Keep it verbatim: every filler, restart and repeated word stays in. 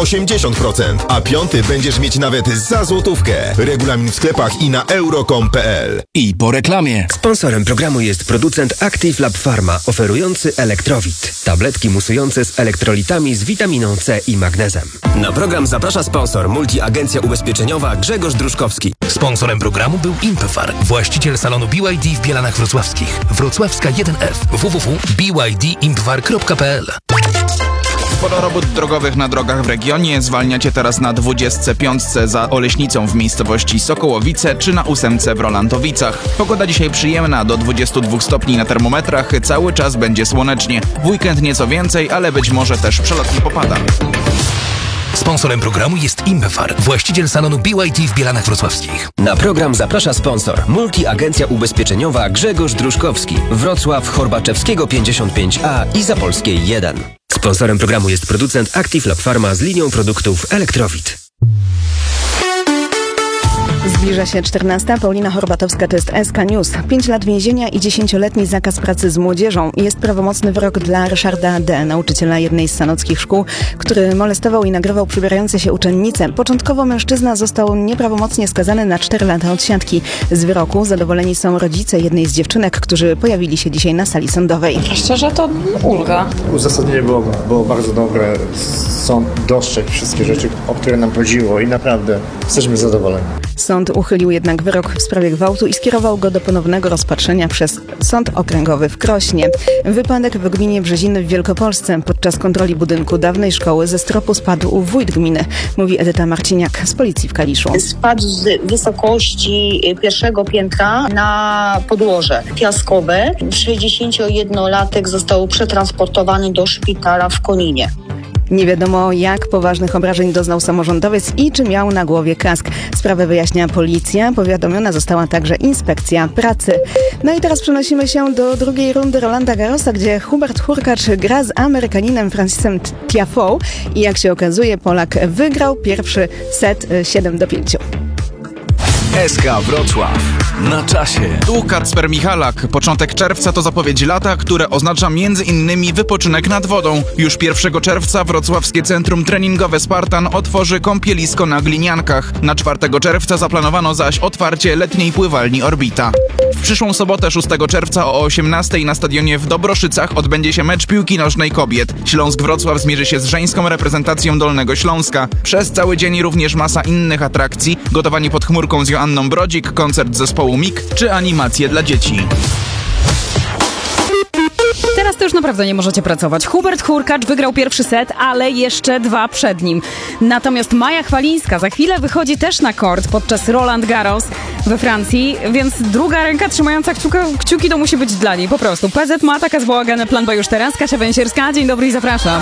osiemdziesiąt procent, a piąty będziesz mieć nawet za złotówkę. Regulamin w sklepach i na euro kropka com kropka p l. I po reklamie. Sponsorem programu jest producent Active Lab Pharma, oferujący Elektrowit. Tabletki musujące z elektrolitami z witaminą C i magnezem. Na program zaprasza sponsor Multiagencja Ubezpieczeniowa Grzegorz Druszkowski. Sponsorem programu był Impefar, właściciel salonu B Y D w Bielanach Wrocławskich. Wrocławska jeden F. w w w kropka b y d impefar kropka p l. Sporo robót drogowych na drogach w regionie. Zwalniacie teraz na dwudziestce piątce za Oleśnicą w miejscowości Sokołowice czy na ósemce w Rolantowicach. Pogoda dzisiaj przyjemna, do dwudziestu dwóch stopni na termometrach. Cały czas będzie słonecznie. W weekend nieco więcej, ale być może też przelotnie popada. Sponsorem programu jest Impefar, właściciel salonu B Y D w Bielanach Wrocławskich. Na program zaprasza sponsor Multiagencja Ubezpieczeniowa Grzegorz Druszkowski. Wrocław, Horbaczewskiego pięćdziesiąt pięć a i Zapolskiej jeden. Sponsorem programu jest producent Active Lab Pharma z linią produktów Elektrowit. Zbliża się czternasta. Paulina Horbatowska, to jest S K News. Pięć lat więzienia i dziesięcioletni zakaz pracy z młodzieżą. Jest prawomocny wyrok dla Ryszarda D., nauczyciela jednej z sanockich szkół, który molestował i nagrywał przybierające się uczennice. Początkowo mężczyzna został nieprawomocnie skazany na cztery lata odsiadki. Z wyroku zadowoleni są rodzice jednej z dziewczynek, którzy pojawili się dzisiaj na sali sądowej. Szczerze to ulga. Uzasadnienie było, było bardzo dobre. Sąd dostrzegł wszystkie rzeczy, o które nam chodziło i naprawdę jesteśmy zadowoleni. Sąd uchylił jednak wyrok w sprawie gwałtu i skierował go do ponownego rozpatrzenia przez Sąd Okręgowy w Krośnie. Wypadek w gminie Brzeziny w Wielkopolsce. Podczas kontroli budynku dawnej szkoły ze stropu spadł wójt gminy, mówi Edyta Marciniak z policji w Kaliszu. Spadł z wysokości pierwszego piętra na podłoże piaskowe. sześćdziesięciojednolatek został przetransportowany do szpitala w Koninie. Nie wiadomo, jak poważnych obrażeń doznał samorządowiec i czy miał na głowie kask. Sprawę wyjaśnia policja. Powiadomiona została także inspekcja pracy. No i teraz przenosimy się do drugiej rundy Rolanda Garrosa, gdzie Hubert Hurkacz gra z Amerykaninem Francisem Tiafoe i jak się okazuje, Polak wygrał pierwszy set siedem do pięciu. S K Wrocław. Na czasie. Tu Kacper Michalak. Początek czerwca to zapowiedź lata, które oznacza między innymi wypoczynek nad wodą. Już pierwszego czerwca wrocławskie centrum treningowe Spartan otworzy kąpielisko na Gliniankach. Na czwartego czerwca zaplanowano zaś otwarcie letniej pływalni Orbita. W przyszłą sobotę szóstego czerwca o osiemnastej na stadionie w Dobroszycach odbędzie się mecz piłki nożnej kobiet. Śląsk Wrocław zmierzy się z żeńską reprezentacją Dolnego Śląska. Przez cały dzień również masa innych atrakcji. Gotowanie pod chmurką z Joanną Brodzik, koncert zespołu M I K czy animacje dla dzieci. Teraz to już naprawdę nie możecie pracować. Hubert Hurkacz wygrał pierwszy set, ale jeszcze dwa przed nim. Natomiast Maja Chwalińska za chwilę wychodzi też na kort podczas Roland Garros we Francji, więc druga ręka trzymająca kciuka, kciuki to musi być dla niej po prostu. P Z ma taka zbałagany plan B już teraz. Kasia Węsierska, dzień dobry i zapraszam.